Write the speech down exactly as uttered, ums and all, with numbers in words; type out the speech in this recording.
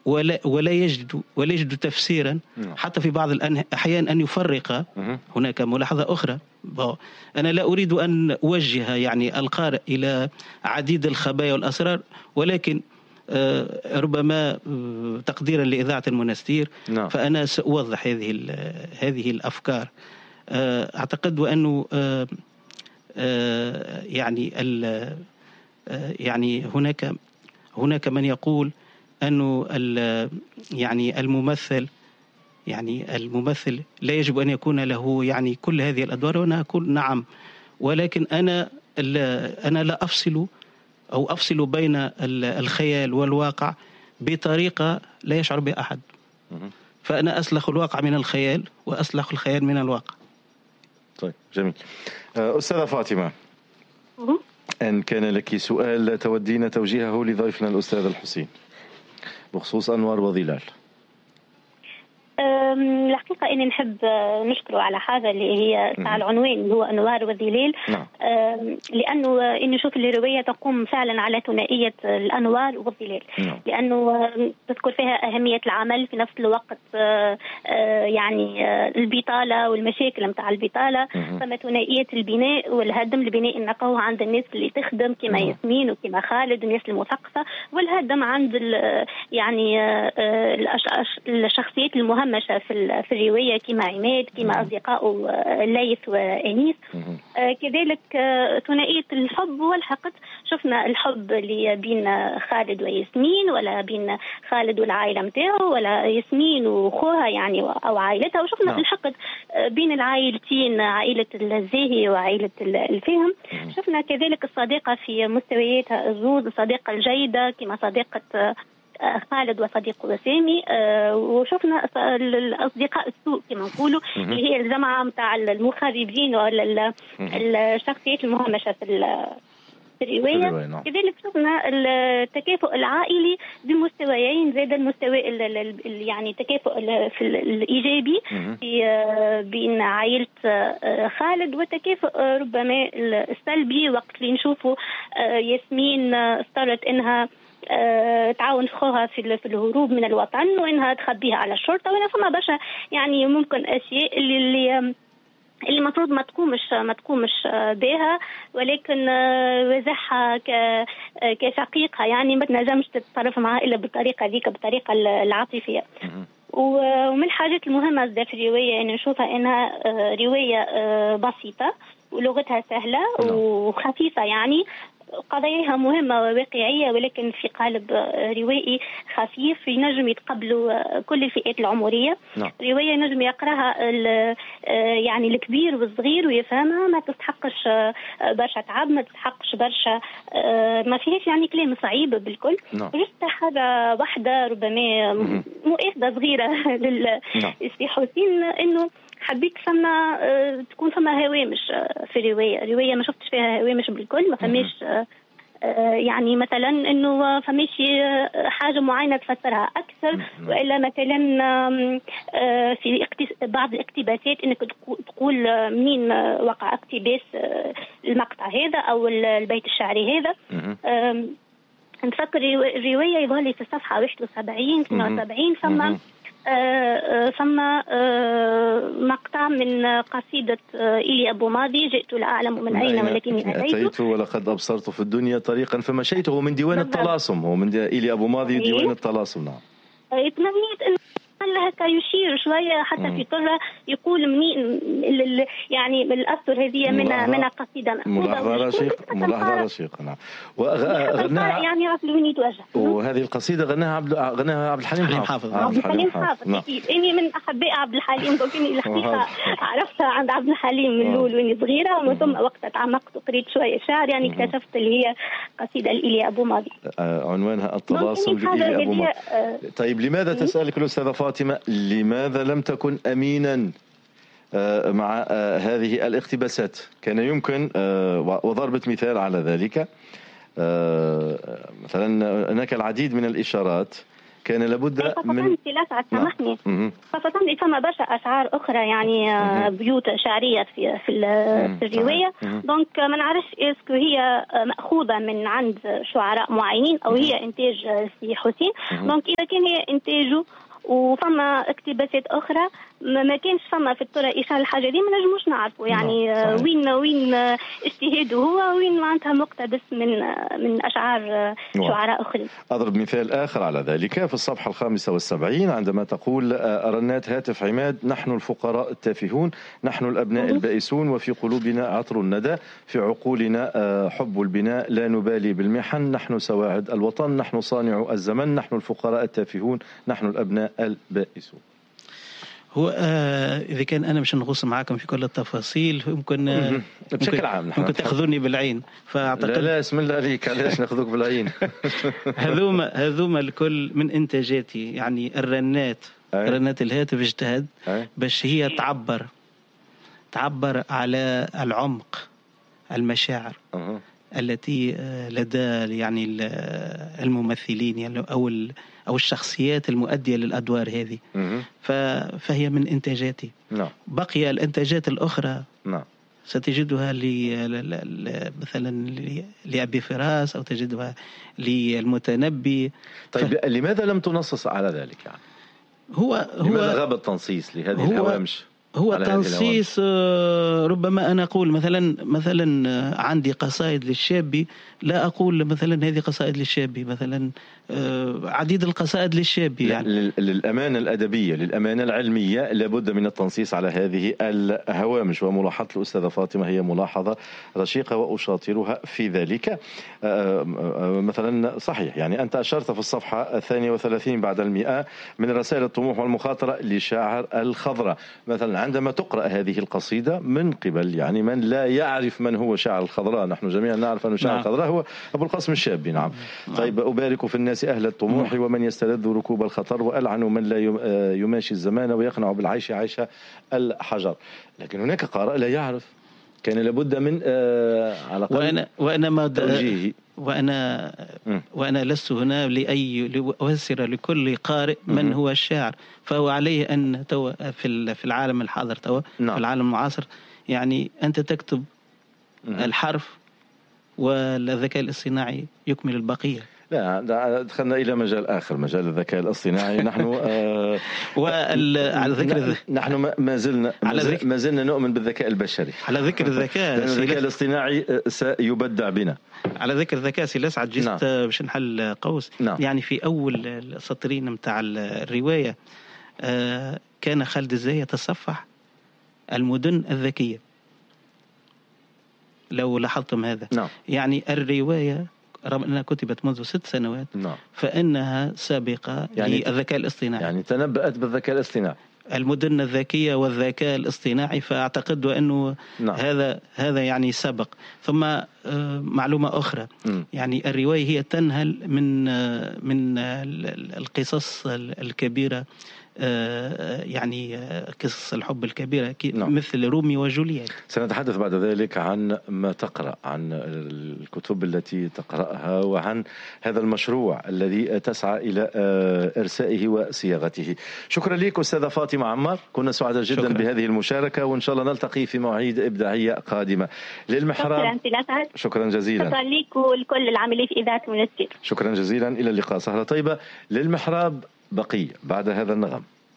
ولا ولا يجد ولا يجد تفسيرا حتى في بعض الأحيان أن يفرق. هناك ملاحظة أخرى، أنا لا أريد أن أوجه يعني القارئ إلى عديد الخبايا والأسرار، ولكن ربما تقديرا لإذاعة المنستير فأنا سأوضح هذه هذه الأفكار. أعتقد وأنه يعني يعني هناك هناك من يقول أنه يعني الممثل يعني الممثل لا يجب أن يكون له يعني كل هذه الأدوار، وأنا أقول نعم، ولكن أنا أنا لا أفصل أو أفصل بين الخيال والواقع بطريقة لا يشعر بها أحد. فأنا أسلخ الواقع من الخيال وأسلخ الخيال من الواقع. طيب جميل. أستاذة فاطمة، أن كان لك سؤال تودين توجيهه لضيفنا الأستاذ الحسين بخصوص أنوار وظلال. الحقيقة إني نحب نشكره على حاجة اللي هي تاع العنوان اللي هو أنوار وظلال، لأنه إني نشوف الرواية تقوم فعلا على ثنائية الأنوار والظلال، لأنه تذكر فيها أهمية العمل في نفس الوقت يعني البطالة والمشاكل متاع البطالة، ثم ثنائية البناء والهدم، البناء النقوه عند الناس اللي تخدم كما ياسمين وكما خالد والناس المثقفة، والهدم عند يعني الشخصيات المهمة مشى في في الرواية كما عماد كما أصدقاء ليث وأنيس. آه كذلك آه ثنائية الحب والحقد، شفنا الحب اللي بين خالد وياسمين، ولا بين خالد والعائلة متاعه، ولا ياسمين وخوها يعني أو عائلتها، وشفنا نعم. الحقد آه بين العائلتين، عائلة الزاهي وعائلة الفهم. شفنا كذلك الصديقة في مستوياتها الزوز، الصديقة الجيدة كما صديقة آه خالد وصديقه سامي، أه وشفنا الأصدقاء السوء كما نقولوا اللي هي الجماعة متاع المخربين ولا الشخصيات المهمشة في في الرواية. كذلك شفنا التكافؤ العائلي بمستويين، زاد المستوى يعني التكافؤ في الإيجابي في بين عائلة خالد، وتكافؤ ربما السلبي وقت اللي نشوفوا ياسمين اضطرت انها أه تعاون خوها في في الهروب من الوطن، وانها تخبيها على الشرطه، وانا فما برشا يعني ممكن اشياء اللي اللي اللي المفروض ما تقومش ما تقومش بها، ولكن وزعها كشقيقها يعني ما تنجمش تتصرف معها الا بالطريقه ذيك، بالطريقه العاطفيه. ومن الحاجات المهمه في الروايه يعني نشوفها انها روايه بسيطه ولغتها سهله وخفيفه، يعني قضاياها مهمة وواقعية، ولكن في قالب روائي خفيف ينجم يتقبلوا كل الفئات العمرية. نعم. رواية نجم يقراها يعني الكبير والصغير ويفهمها، ما تستحقش برشا تعب، ما تستحقش برشا، ما فيهاش يعني كلام صعيب بالكل. نعم. جست حاجة واحدة ربما مؤاخذة صغيرة للسي حسين، انه حبيت فما أه تكون فما هوامش أه في الرواية. رواية ما شفتش فيها هوامش بالكل، ما فماش أه يعني مثلا انه فماش حاجة معينة تفسرها اكثر، والا مثلا أه في بعض الاقتباسات انك تقول منين وقع اقتباس المقطع هذا او البيت الشعري هذا. نفكر الرواية يظهر لي في الصفحة واحد وسبعين اثنين وسبعين ثم ثم مقطع من قصيدة إيليا أبو ماضي، جئت لا أعلم من أين ولكني أتيت. أتيت ولقد أبصرت في الدنيا طريقا فمشيته من ديوان الطلاسم، هو من إيليا أبو ماضي ديوان الطلاسم. نعم. تمنيت أن لها يشير شوية حتى في طرة يقول منين يعني الأسطر هذه من من قصيدة ملاحظة رشيق ملاحظة رشيق. نعم. وغناها يعني عرف وين يتوجه. وهذه القصيدة غناها عبد غناها عبد الحليم حافظ. عبد الحليم حافظ أكيد. إني من أحباء عبد الحليم، لكن الحقيقة عرفتها عند عبد الحليم من الأول وإني صغيرة، ومن ثم وقت تعمقت وقريت شوية شعر يعني اكتشفت اللي هي قصيدة إيليا أبو ماضي. عنوانها التواصل لإيليا أبو ماضي. طيب لماذا تسألك الأستاذة فاطمة لماذا لم تكن أمينا مع هذه الاقتباسات؟ كان يمكن، وضربت مثال على ذلك، مثلا هناك العديد من الإشارات كان لابد من خاصة سامحني خاصة فما برشا أشعار أخرى يعني بيوت شعرية في في, في الرواية. دونك ما نعرفش اسكو هي مأخوذة من عند شعراء معينين أو هي إنتاج سي حسين. دونك إذا كان هي إنتاجه وفما اقتباسات أخرى ما كانش فما في الطرق إشارة الحاجة دي ما نجموش نعرفوا يعني صحيح. وين وين اجتهاده هو وين معناتها مقتبس من من أشعار شعراء آخرين. أضرب مثال آخر على ذلك في الصفحة الخامسة والسبعين عندما تقول رنات هاتف عماد: نحن الفقراء التافهون، نحن الأبناء البائسون، وفي قلوبنا عطر الندى، في عقولنا حب البناء، لا نبالي بالمحن، نحن سواعد الوطن، نحن صانع الزمن، نحن الفقراء التافهون، نحن الأبناء البائسون. هو آه إذا كان أنا مش نغوص معاكم في كل التفاصيل ممكن آه بشكل عام ممكن تأخذوني بالعين. فأعتقد لا لا اسم الله عليك، علاش ناخذوك بالعين؟ هذوما هذوما الكل من إنتاجاتي يعني الرنات أي. رنات الهاتف اجتهد أي. باش هي تعبر تعبر على العمق المشاعر أه. التي لدى يعني الممثلين يعني أو أو الشخصيات المؤدية للأدوار هذه. فهي من إنتاجاتي. نعم. بقي الإنتاجات الأخرى نعم ستجدها ل مثلا لأبي فراس أو تجدها للمتنبي. طيب ف... لماذا لم تنصص على ذلك يعني؟ هو لماذا غاب التنصيص لهذه هو الهوامش؟ هو تنصيص ربما أنا أقول مثلا مثلا عندي قصائد للشابي، لا أقول مثلا هذه قصائد للشابي، مثلا عديد القصائد للشابي يعني. للأمانة الأدبية للأمانة العلمية لابد من التنصيص على هذه الهوامش، وملاحظة الأستاذة فاطمة هي ملاحظة رشيقة وأشاطرها في ذلك. مثلا صحيح يعني أنت أشرت في الصفحة الثانية وثلاثين بعد المئة من رسائل الطموح والمخاطرة لشاعر الخضراء. مثلا عندما تقرأ هذه القصيدة من قبل يعني من لا يعرف من هو شاعر الخضراء، نحن جميعا نعرف أن شاعر الخضراء هو أبو القاسم الشابي. نعم. طيب أبارك في الناس أهل الطموح ومن يستلذ ركوب الخطر، وألعن من لا يماشي الزمان ويقنع بالعيش عيش الحجر. لكن هناك قارئ لا يعرف، كان لابد من آه على الأقل وأنا وأنا ما توجيهي وأنا وأنا لست هنا لأي لأفسر لكل قارئ من هو الشاعر، فهو عليه أن تو في في العالم الحاضر تو نعم. في العالم المعاصر يعني أنت تكتب الحرف والذكاء الاصطناعي يكمل البقية. لا دخلنا إلى مجال آخر، مجال الذكاء الاصطناعي. نحن آه وعلى ذكر نحن ما زلنا ما زلنا نؤمن بالذكاء البشري. على ذكر الذكاء الذكاء الاصطناعي سيبدع بنا. على ذكر الذكاء سي لسعد جست نعم. باش نحل قوس نعم. يعني في أول السطرين متاع الرواية آه كان خالد الزاهي يتصفح المدن الذكية، لو لاحظتم هذا نعم. يعني الرواية رغم أنها كتبت منذ ست سنوات نعم. فإنها سابقة يعني للذكاء الاصطناعي، يعني تنبأت بالذكاء الاصطناعي، المدن الذكية والذكاء الاصطناعي. فأعتقد أنه نعم. هذا هذا يعني سبق. ثم معلومة أخرى م. يعني الرواية هي تنهل من من القصص الكبيرة، يعني قصص الحب الكبيرة نعم. مثل رومي وجولييت. سنتحدث بعد ذلك عن ما تقرأ، عن الكتب التي تقرأها، وعن هذا المشروع الذي تسعى إلى إرسائه وصياغته. شكرا لك أستاذة فاطمة عمار، كنا سعداء جدا شكرا. بهذه المشاركة، وإن شاء الله نلتقي في مواعيد إبداعية قادمة. للمحراب شكرا, شكرا جزيلا. شكرا لك ولكل العاملين في إذاعة منستير. شكرا جزيلا، إلى اللقاء، سهرة طيبة. للمحراب بقية بعد هذا النغم.